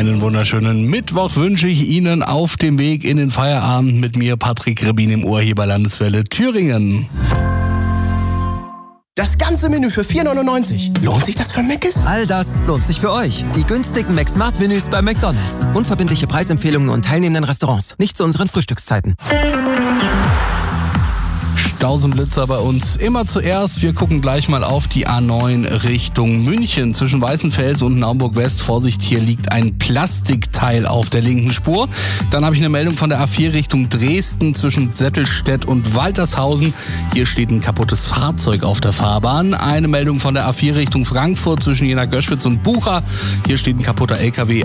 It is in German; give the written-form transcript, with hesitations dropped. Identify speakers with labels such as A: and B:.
A: Einen wunderschönen Mittwoch wünsche ich Ihnen auf dem Weg in den Feierabend mit mir, Patrick Rebin im Ohr hier bei Landeswelle Thüringen.
B: Das ganze Menü für 4,99. Lohnt sich das für Mc's?
C: All das lohnt sich für euch. Die günstigen McSmart-Menüs bei McDonald's. Unverbindliche Preisempfehlungen und teilnehmenden Restaurants. Nicht zu unseren Frühstückszeiten.
A: Stausenblitzer bei uns immer zuerst. Wir gucken gleich mal auf die A9 Richtung München. Zwischen Weißenfels und Naumburg-West. Vorsicht, hier liegt ein Plastikteil auf der linken Spur. Dann habe ich eine Meldung von der A4 Richtung Dresden zwischen Settelstedt und Waltershausen. Hier steht ein kaputtes Fahrzeug auf der Fahrbahn. Eine Meldung von der A4 Richtung Frankfurt zwischen Jena-Göschwitz und Bucha. Hier steht ein kaputter LKW